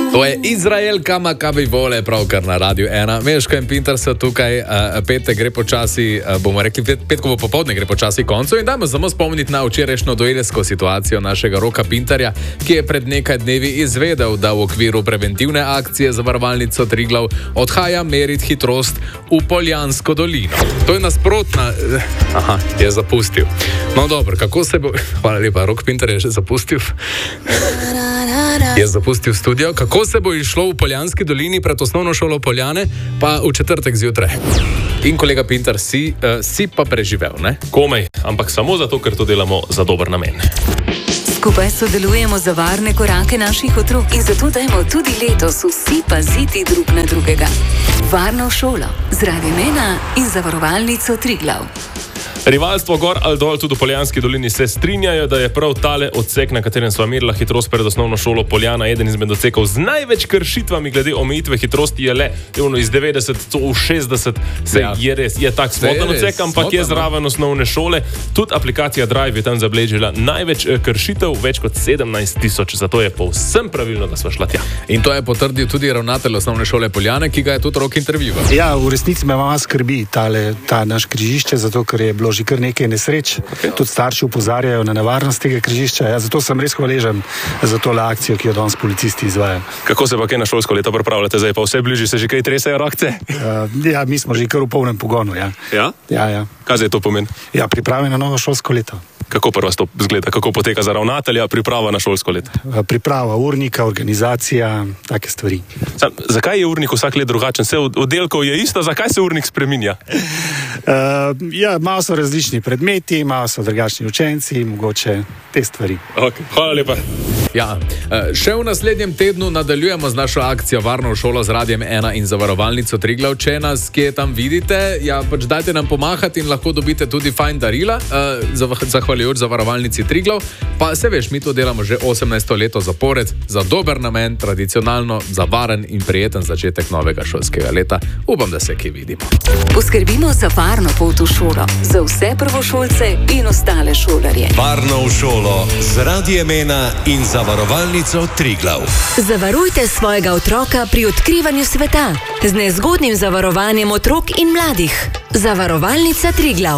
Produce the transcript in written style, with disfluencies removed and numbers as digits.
To je Izraelka Makabi Vole, pravkar na Radiu 1. Meško in Pintar so tukaj, petek gre počasi, bomo rekli, petkovo popoldne gre počasi koncu in dajmo samo spomniti na včerajšnjo duelsko situacijo našega Roka Pintarja, ki je pred nekaj dnevi izvedel, da v okviru preventivne akcije Zavarovalnico Triglav odhaja meriti hitrost v Poljansko dolino. To je nasprotna... Aha, je zapustil. No dobro, kako se bo... Hvala lepa, Rok Pintar je že zapustil. Je zapustil studio. Kako se bo išlo v Poljanski dolini pred osnovno šolo Poljane, pa v četrtek zjutraj. In kolega Pintar, si pa preživel, ne? Komaj, ampak samo zato, ker to delamo za dober namen. Skupaj sodelujemo za varne korake naših otrok in zato dajmo tudi letos vsi paziti drug na drugega. Varno šolo z Radiem 1 in Zavarovalnico Triglav. Rivalstvo gor ali dol tudi v Poljanski dolini se strinjajo, da je prav tale odsek, na katerem sva merila hitrost pred osnovno šolo Poljana, eden izmed odsekov z največ kršitvami glede omejitve hitrosti je le iz 90 v 60. Je res, je tak smotan odsek, ampak je zraven osnovne šole. Tudi aplikacija Drive je tam zabeležila največ kršitev, več kot 17.000, zato je povsem pravilno, da sva šla tja. In to je potrdil tudi ravnatelj osnovne šole Poljane, ki ga je tudi Rok intervjuval. Ja, v resnici me malo skrbi ta naš križišče, zato ker je bilo že kar nekaj nesreč. Okay. Tudi starši opozarjajo na nevarnost tega križišča. Ja, zato sem res hvaležen za tole akcijo, ki jo danes policisti izvajajo. Kako se pa kaj na šolsko leto pripravljate? Zdaj pa vse bližje se že kaj tresejo rokce? Ja, mi smo že kar v polnem pogonu. Ja? Ja? Ja. Kaj zdaj to pomeni? Ja, priprave na novo šolsko leto. Kako prva to zgleda? Kako poteka za ravnatelja priprava na šolsko leto? Priprava urnika, organizacija, take stvari. Zakaj je urnik vsak let drugačen? Vse oddelkov je isto, zakaj se urnik spreminja? Ja, malo so različni predmeti, malo so drugačni učenci, mogoče te stvari. Okay. Hvala lepa. Ja, še v naslednjem tednu nadaljujemo z našo akcijo Varno šolo z Radiem 1 in Zavarovalnico Triglav. Če nas kje tam vidite, ja, pač dajte nam pomahati in lahko dobite tudi fajn darila, zahvaljujoč Zavarovalnici Triglav. Pa se veš, mi to delamo že 18. leto zapored, za dober namen, tradicionalno, za varen in prijeten začetek novega šolskega leta. Upam, da se kje vidimo. Poskrbimo za varno pot v šolo, za vse prvošolce in ostale šolarje. Varno v šolo z Radiem 1 in Zavarovalnico Triglav. Zavarujte svojega otroka pri odkrivanju sveta z nezgodnim zavarovanjem otrok in mladih. Zavarovalnica Triglav.